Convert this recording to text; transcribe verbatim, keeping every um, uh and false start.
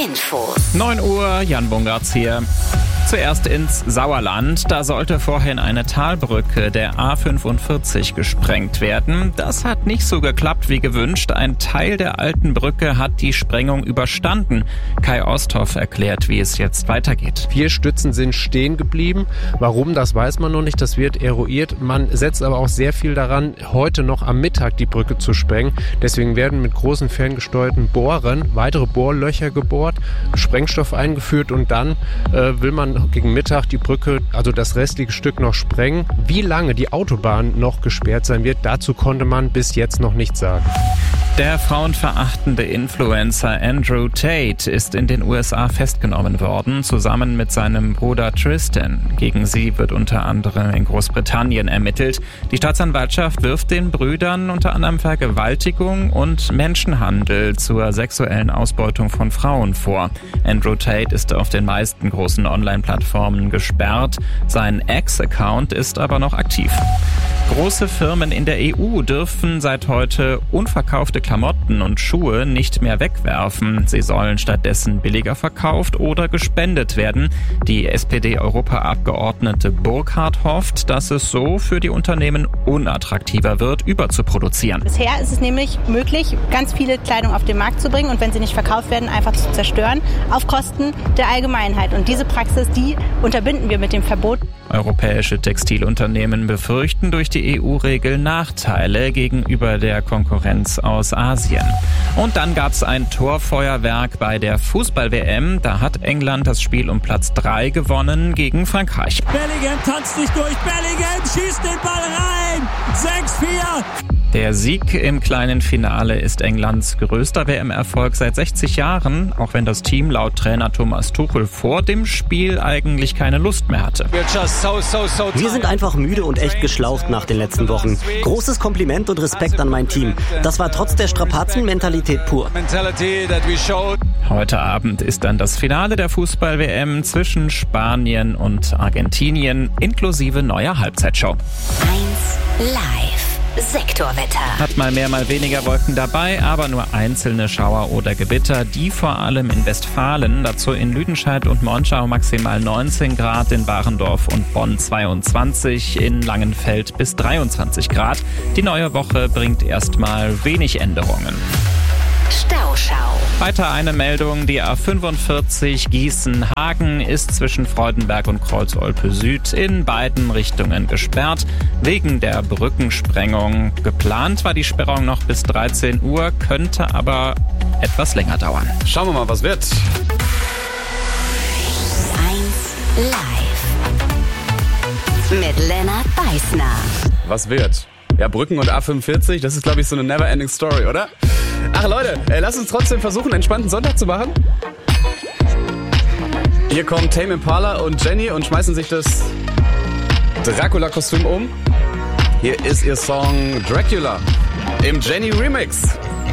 Infos. neun Uhr, Jan Bungartz hier. Zuerst ins Sauerland. Da sollte vorhin eine Talbrücke der A fünfundvierzig gesprengt werden. Das hat nicht so geklappt wie gewünscht. Ein Teil der alten Brücke hat die Sprengung überstanden. Kai Osthoff erklärt, wie es jetzt weitergeht. Vier Stützen sind stehen geblieben. Warum, das weiß man noch nicht. Das wird eruiert. Man setzt aber auch sehr viel daran, heute noch am Mittag die Brücke zu sprengen. Deswegen werden mit großen ferngesteuerten Bohrern weitere Bohrlöcher gebohrt, Sprengstoff eingeführt und dann äh, will man gegen Mittag die Brücke, also das restliche Stück, noch sprengen. Wie lange die Autobahn noch gesperrt sein wird, dazu konnte man bis jetzt noch nichts sagen. Der frauenverachtende Influencer Andrew Tate ist in den U S A festgenommen worden, zusammen mit seinem Bruder Tristan. Gegen sie wird unter anderem in Großbritannien ermittelt. Die Staatsanwaltschaft wirft den Brüdern unter anderem Vergewaltigung und Menschenhandel zur sexuellen Ausbeutung von Frauen vor. Andrew Tate ist auf den meisten großen Online-Plattformen gesperrt. Sein X-Account ist aber noch aktiv. Große Firmen in der E U dürfen seit heute unverkaufte Klamotten und Schuhe nicht mehr wegwerfen. Sie sollen stattdessen billiger verkauft oder gespendet werden. Die S P D-Europaabgeordnete Burkhardt hofft, dass es so für die Unternehmen unattraktiver wird, überzuproduzieren. Bisher ist es nämlich möglich, ganz viele Kleidung auf den Markt zu bringen und wenn sie nicht verkauft werden, einfach zu zerstören, auf Kosten der Allgemeinheit. Und diese Praxis, die unterbinden wir mit dem Verbot. Europäische Textilunternehmen befürchten durch die E U-Regel Nachteile gegenüber der Konkurrenz aus Asien. Und dann gab es ein Torfeuerwerk bei der Fußball-W M. Da hat England das Spiel um Platz drei gewonnen gegen Frankreich. Bellingham tanzt sich durch. Bellingham schießt den Ball rein. sechs vier. Der Sieg im kleinen Finale ist Englands größter W M-Erfolg seit sechzig Jahren, auch wenn das Team laut Trainer Thomas Tuchel vor dem Spiel eigentlich keine Lust mehr hatte. Wir sind einfach müde und echt geschlaucht nach den letzten Wochen. Großes Kompliment und Respekt an mein Team. Das war trotz der Strapazen Mentalität pur. Heute Abend ist dann das Finale der Fußball-W M zwischen Spanien und Argentinien inklusive neuer Halbzeitshow. eins live. Sektorwetter. Hat mal mehr, mal weniger Wolken dabei, aber nur einzelne Schauer oder Gewitter, die vor allem in Westfalen, dazu in Lüdenscheid und Monschau maximal neunzehn Grad, in Barendorf und Bonn zweiundzwanzig, in Langenfeld bis dreiundzwanzig Grad. Die neue Woche bringt erstmal wenig Änderungen. Stauschau. Weiter eine Meldung, die A fünfundvierzig Gießen-Hagen ist zwischen Freudenberg und Kreuz-Olpe Süd in beiden Richtungen gesperrt, wegen der Brückensprengung. Geplant war die Sperrung noch bis dreizehn Uhr, könnte aber etwas länger dauern. Schauen wir mal, was wird. eins live. Mit Lennart Beißner. Was wird? Ja, Brücken und A fünfundvierzig, das ist, glaube ich, so eine never-ending Story, oder? Ach Leute, äh, lasst uns trotzdem versuchen, einen entspannten Sonntag zu machen. Hier kommen Tame Impala und Jenny und schmeißen sich das Dracula-Kostüm um. Hier ist ihr Song Dracula im Jenny Remix.